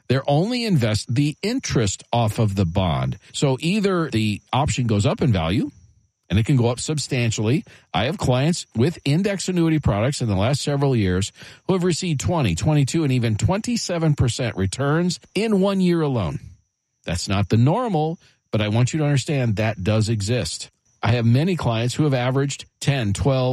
They're only invest the interest off of the bond. So either the option goes up in value, and it can go up substantially. I have clients with index annuity products in the last several years who have received 20, 22, and even 27% returns in 1 year alone. That's not the normal, but I want you to understand that does exist. I have many clients who have averaged 10,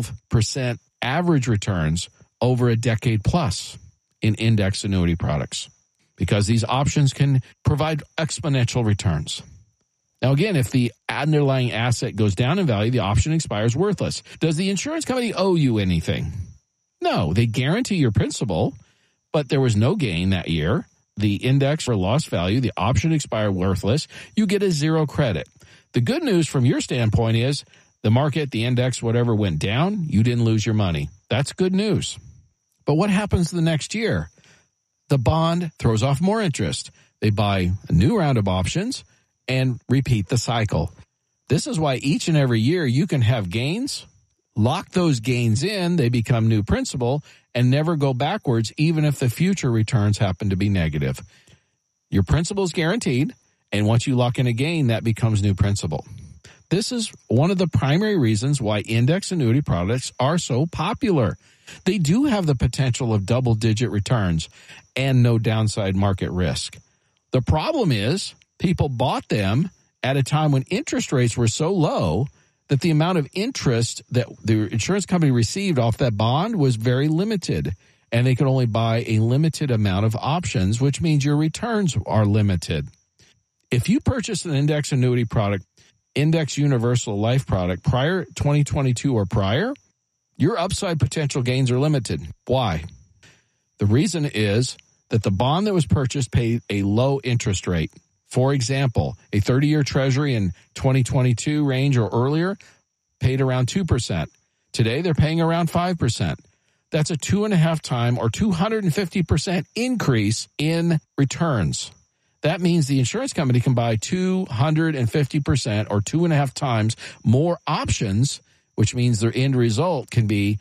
12% average returns over a decade plus in index annuity products because these options can provide exponential returns. Now, again, if the underlying asset goes down in value, the option expires worthless. Does the insurance company owe you anything? No, they guarantee your principal, but there was no gain that year. The index for lost value, the option expired worthless. You get a zero credit. The good news from your standpoint is the market, the index, whatever went down, you didn't lose your money. That's good news. But what happens the next year? The bond throws off more interest. They buy a new round of options and repeat the cycle. This is why each and every year you can have gains, lock those gains in, they become new principal, and never go backwards even if the future returns happen to be negative. Your principal is guaranteed, and once you lock in a gain, that becomes new principal. This is one of the primary reasons why index annuity products are so popular. They do have the potential of double-digit returns and no downside market risk. The problem is people bought them at a time when interest rates were so low that the amount of interest that the insurance company received off that bond was very limited, and they could only buy a limited amount of options, which means your returns are limited. If you purchase an index annuity product, index universal life product, prior 2022 or prior, your upside potential gains are limited. Why? The reason is that the bond that was purchased paid a low interest rate. For example, a 30-year treasury in 2022 range or earlier paid around 2%. Today, they're paying around 5%. That's a 2.5 time or 250% increase in returns. That means the insurance company can buy 250% or 2.5 times more options, which means their end result can be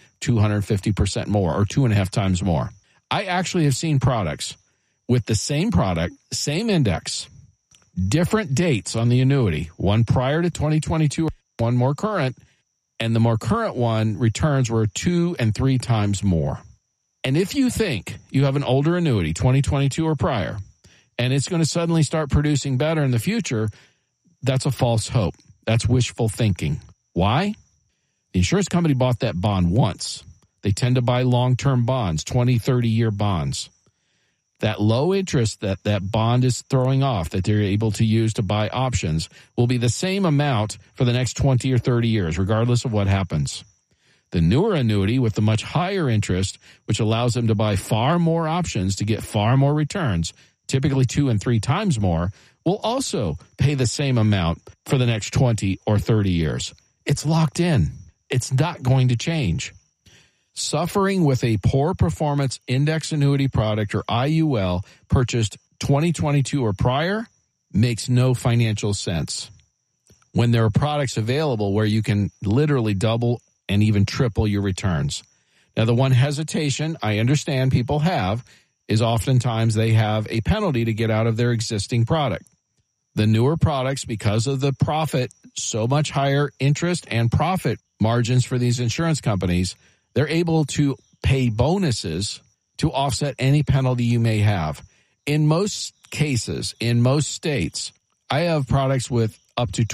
250% more or 2.5 times more. I actually have seen products with the same product, same index, different dates on the annuity, one prior to 2022, one more current, and the more current one returns were 2 and 3 times more. And if you think you have an older annuity, 2022 or prior, and it's going to suddenly start producing better in the future, that's a false hope. That's wishful thinking. Why? The insurance company bought that bond once. They tend to buy long-term bonds, 20, 30-year bonds. That low interest that bond is throwing off that they're able to use to buy options will be the same amount for the next 20 or 30 years, regardless of what happens. The newer annuity with the much higher interest, which allows them to buy far more options to get far more returns, typically 2 and 3 times more, will also pay the same amount for the next 20 or 30 years. It's locked in. It's not going to change. Suffering with a poor performance index annuity product or IUL purchased 2022 or prior makes no financial sense. When there are products available where you can literally double and even triple your returns. Now, the one hesitation I understand people have is oftentimes they have a penalty to get out of their existing product. The newer products, because of the profit, so much higher interest and profit margins for these insurance companies, they're able to pay bonuses to offset any penalty you may have. In most cases, in most states, I have products with up to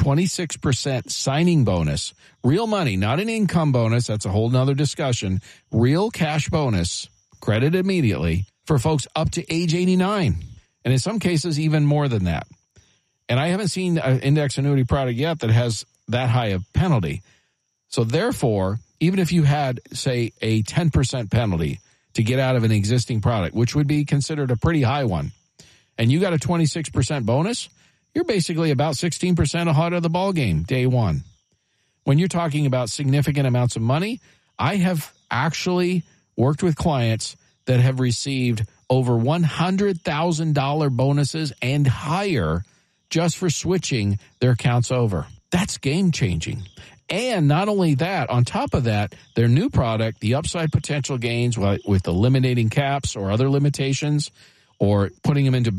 26% signing bonus, real money, not an income bonus. That's a whole nother discussion. Real cash bonus, credit immediately for folks up to age 89. And in some cases, even more than that. And I haven't seen an index annuity product yet that has that high a penalty. So therefore, even if you had, say, a 10% penalty to get out of an existing product, which would be considered a pretty high one, and you got a 26% bonus, you're basically about 16% ahead of the ballgame day one. When you're talking about significant amounts of money, I have actually worked with clients that have received over $100,000 bonuses and higher just for switching their accounts over. That's game-changing. And not only that, on top of that, their new product, the upside potential gains with eliminating caps or other limitations or putting them into